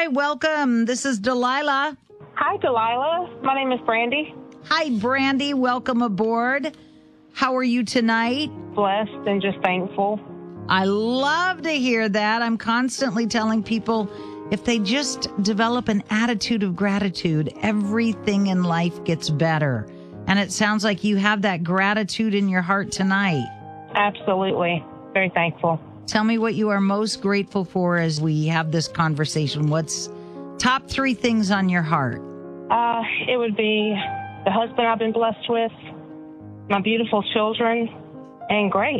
Hi, welcome. This is Delilah. Hi, Delilah. My name is Brandy. Hi, Brandy. Welcome aboard. How are you tonight? Blessed and just thankful. I love to hear that. I'm constantly telling people if they just develop an attitude of gratitude, everything in life gets better. And it sounds like you have that gratitude in your heart tonight. Absolutely. Very thankful. Tell me what you are most grateful for as we have this conversation. What's top 3 things on your heart? It would be the husband I've been blessed with, my beautiful children, and Grace.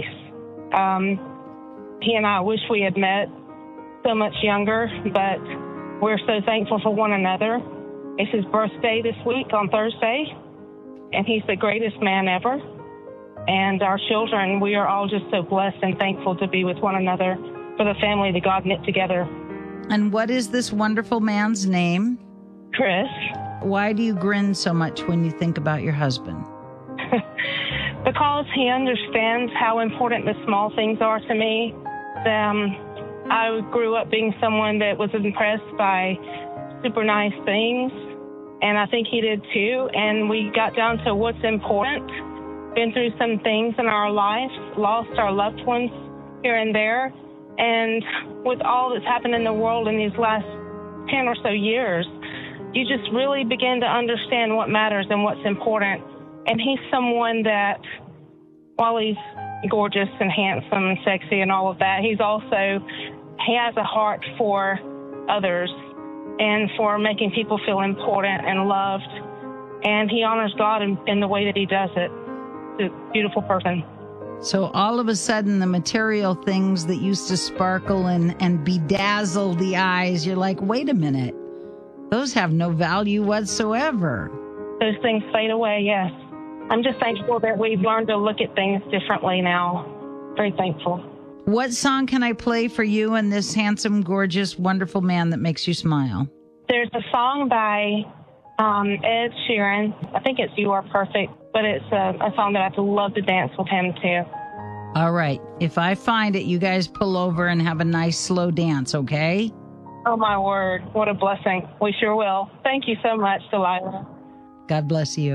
He and I wish we had met so much younger, but we're so thankful for one another. It's his birthday this week on Thursday, and he's the greatest man ever. And our children, we are all just so blessed and thankful to be with one another for the family that God knit together. And what is this wonderful man's name? Chris. Why do you grin so much when you think about your husband? Because he understands how important the small things are to me. I grew up being someone that was impressed by super nice things, and I think he did too. And we got down to what's important. Been through some things in our lives, lost our loved ones here and there. And with all that's happened in the world in these last 10 or so years, you just really begin to understand what matters and what's important. And he's someone that, while he's gorgeous and handsome and sexy and all of that, he has a heart for others and for making people feel important and loved. And he honors God in the way that he does it. He's a beautiful person. So all of a sudden, the material things that used to sparkle and bedazzle the eyes, you're like, wait a minute, those have no value whatsoever. Those things fade away, yes. I'm just thankful that we've learned to look at things differently now. Very thankful. What song can I play for you and this handsome, gorgeous, wonderful man that makes you smile? There's a song by Ed Sheeran. I think it's You Are Perfect, but it's a song that I'd love to dance with him too. All right. If I find it, you guys pull over and have a nice slow dance, okay? Oh, my word. What a blessing. We sure will. Thank you so much, Delilah. God bless you.